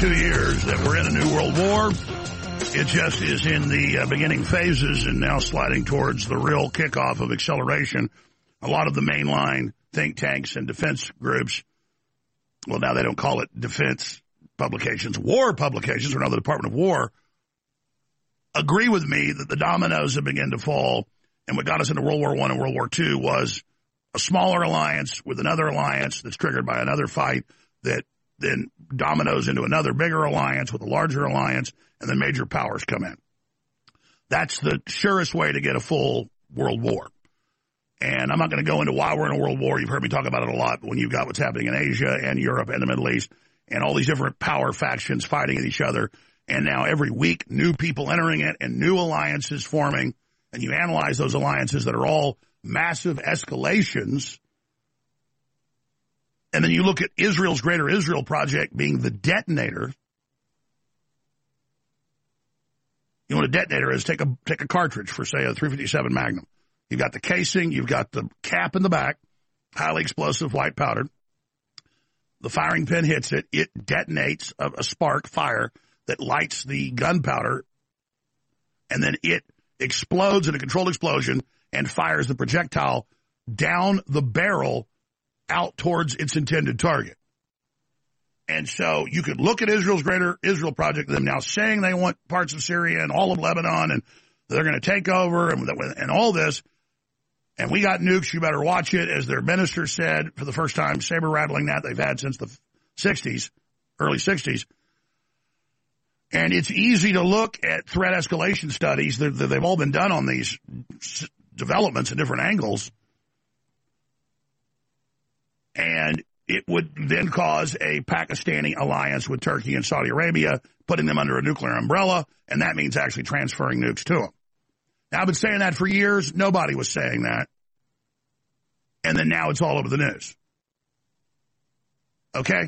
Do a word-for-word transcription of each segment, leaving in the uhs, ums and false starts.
two years that we're in a new world war. It just is in the uh, beginning phases and now sliding towards the real kickoff of acceleration. A lot of the mainline think tanks and defense groups, well, now they don't call it defense publications, war publications, or now the Department of War, agree with me that the dominoes have begun to fall. And what got us into World War One and World War Two was a smaller alliance with another alliance that's triggered by another fight that then dominoes into another bigger alliance with a larger alliance, and then major powers come in. That's the surest way to get a full world war. And I'm not going to go into why we're in a world war. You've heard me talk about it a lot. But when you've got what's happening in Asia and Europe and the Middle East and all these different power factions fighting at each other, and now every week new people entering it and new alliances forming, and you analyze those alliances that are all massive escalations, and then you look at Israel's Greater Israel Project being the detonator. You know what a detonator is? Take a take a cartridge for, say, a three fifty-seven Magnum. You've got the casing, you've got the cap in the back, highly explosive, white powdered. The firing pin hits it. It detonates a, a spark, fire, that lights the gunpowder, and then it explodes in a controlled explosion and fires the projectile down the barrel out towards its intended target. And so you could look at Israel's Greater Israel Project, them now saying they want parts of Syria and all of Lebanon, and they're going to take over and, and all this. And we got nukes, you better watch it, as their minister said for the first time, saber-rattling that they've had since the sixties, early sixties. And it's easy to look at threat escalation studies. They're, they've all been done on these developments at different angles. And it would then cause a Pakistani alliance with Turkey and Saudi Arabia, putting them under a nuclear umbrella, and that means actually transferring nukes to them. Now, I've been saying that for years. Nobody was saying that. And then now it's all over the news. Okay?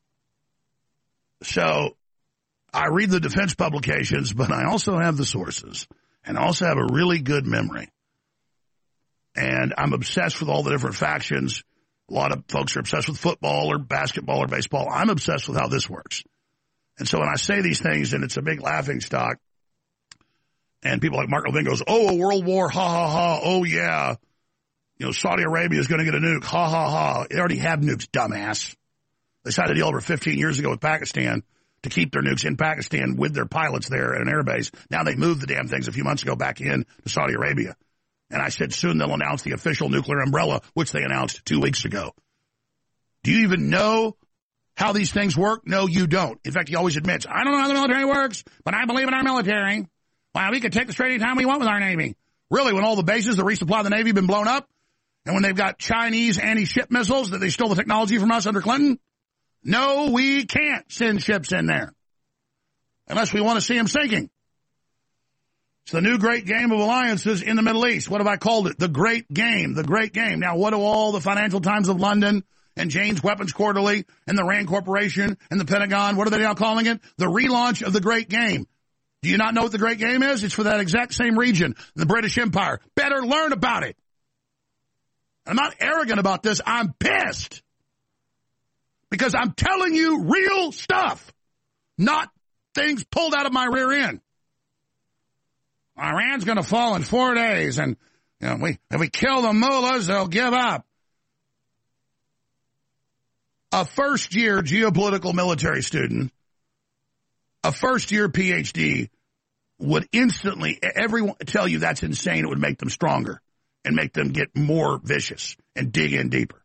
So I read the defense publications, but I also have the sources, and I also have a really good memory. And I'm obsessed with all the different factions. A lot of folks are obsessed with football or basketball or baseball. I'm obsessed with how this works. And so when I say these things, and it's a big laughing stock, and people like Mark Levin goes, oh, a world war, ha, ha, ha, oh, yeah. You know, Saudi Arabia is going to get a nuke, ha, ha, ha. They already have nukes, dumbass. They signed a deal over fifteen years ago with Pakistan to keep their nukes in Pakistan with their pilots there at an airbase. Now they moved the damn things a few months ago back in to Saudi Arabia. And I said soon they'll announce the official nuclear umbrella, which they announced two weeks ago. Do you even know how these things work? No, you don't. In fact, he always admits, I don't know how the military works, but I believe in our military. Wow, we could take the straight any time we want with our Navy. Really, when all the bases that resupply the Navy have been blown up, and when they've got Chinese anti-ship missiles that they stole the technology from us under Clinton? No, we can't send ships in there unless we want to see them sinking. It's the new great game of alliances in the Middle East. What have I called it? The great game, the great game. Now, what do all the Financial Times of London and Jane's Weapons Quarterly and the RAND Corporation and the Pentagon, what are they now calling it? The relaunch of the great game. Do you not know what the great game is? It's for that exact same region, the British Empire. Better learn about it. I'm not arrogant about this. I'm pissed. Because I'm telling you real stuff, not things pulled out of my rear end. Iran's going to fall in four days, and you know, we, if we kill the mullahs, they'll give up. A first-year geopolitical military student, a first-year P H D, would instantly, everyone tell you that's insane. It would make them stronger and make them get more vicious and dig in deeper.